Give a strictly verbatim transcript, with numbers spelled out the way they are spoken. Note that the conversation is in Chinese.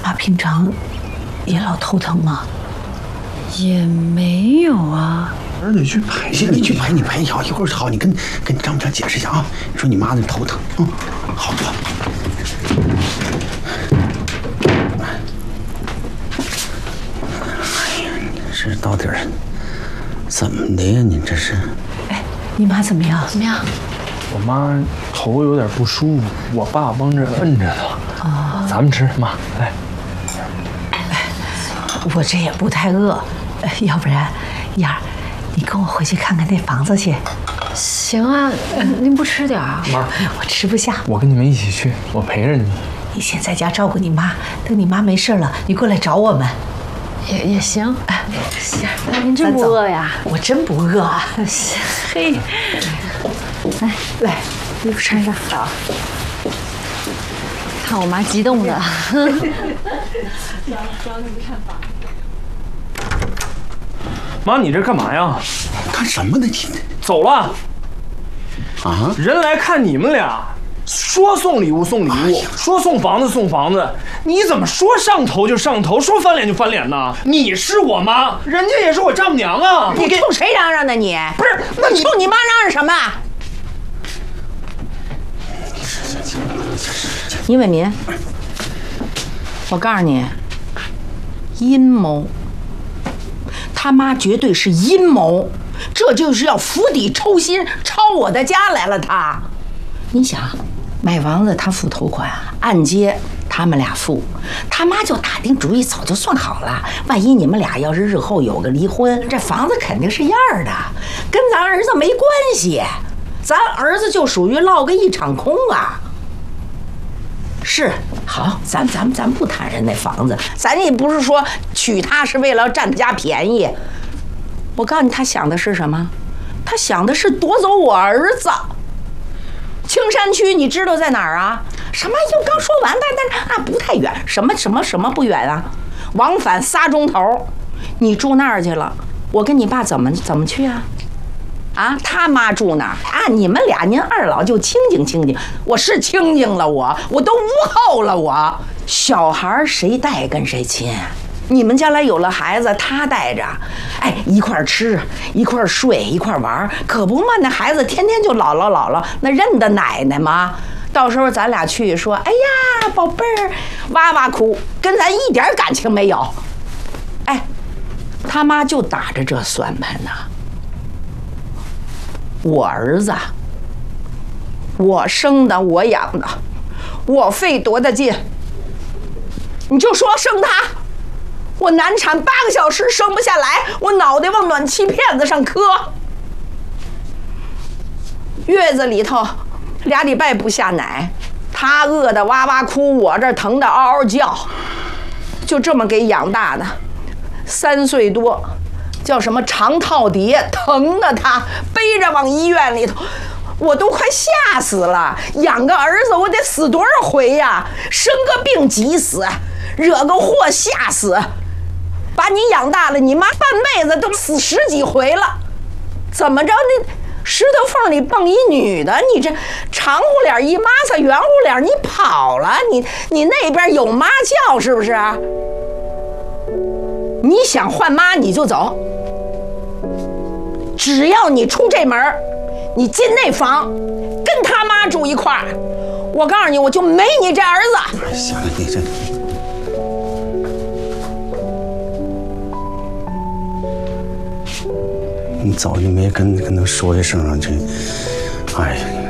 妈平常也老头疼吗？ 也没有啊。 儿子去拍去，你去拍，你拍好，一会儿好，你跟跟丈母娘解释一下啊。你说你妈那头疼，嗯，好好。哎呀，你这是到底儿怎么的呀？你这是？ 哎，你妈怎么样？ 怎么样？ 我妈头有点不舒服，我爸帮着摁着她。啊，咱们吃，妈，来。 哎，我这也不太饿，要不然，燕儿，你跟我回去看看那房子去。 行啊，您不吃点啊？ 妈， 我吃不下。 我跟你们一起去，我陪着你。 你先在家照顾你妈，等你妈没事了，你过来找我们。 也也行。 哎，行， 您真不饿呀？ 我真不饿啊。 嘿，来来， 衣服穿上。 好。 看我妈激动的。 妈，你这干嘛呀？ 干什么呢你？ 走了。 啊！ 人来看你们俩，说送礼物送礼物，哎、说送房子送房子，你怎么说上头就上头，说翻脸就翻脸呢？你是我妈，人家也是我丈母娘啊！ 你冲谁嚷嚷呢你？ 不是，那你冲你妈嚷嚷什么？倪伟民，我告诉你，阴谋，他妈绝对是阴谋，这就是要釜底抽薪，抄我的家来了他。你想，买房子他付头款，按揭他们俩付，他妈就打定主意，早就算好了。万一你们俩要是日后有个离婚，这房子肯定是样儿的，跟咱儿子没关系，咱儿子就属于落个一场空啊。是，好，咱咱咱不谈人那房子，咱也不是说娶她是为了占他家便宜。我告诉你，他想的是什么？他想的是夺走我儿子。青山区你知道在哪儿啊？什么又刚说完，但但是啊不太远，什么什么什么不远啊？往返仨钟头，你住那儿去了，我跟你爸怎么怎么去啊？啊，他妈住哪儿啊？你们俩您二老就清静清静，我是清静了我，我都无后了我。小孩谁带跟谁亲，你们将来有了孩子，他带着，哎，一块儿吃，一块儿睡，一块儿玩，可不嘛？那孩子天天就姥姥姥姥，那认得奶奶吗？到时候咱俩去说，哎呀，宝贝儿，哇哇哭，跟咱一点感情没有。哎，他妈就打着这算盘呢。我儿子，我生的，我养的，我费多大劲，你就说生他，我难产八个小时生不下来，我脑袋往暖气片子上磕，月子里头俩礼拜不下奶，他饿得哇哇哭，我这疼得嗷嗷叫，就这么给养大的，三岁多。叫什么肠套叠，疼的他背着往医院里头，我都快吓死了。养个儿子我得死多少回呀？生个病急死，惹个祸吓死，把你养大了，你妈半辈子都死十几回了，怎么着那石头缝里蹦一女的，你这长乎脸一抹擦，圆乎脸你跑了，你你那边有妈叫是不是？你想换妈你就走，只要你出这门，你进那房，跟他妈住一块儿，我告诉你，我就没你这儿子。 哎，行了，你这，你早就没跟跟他说一声啊，这，哎呀。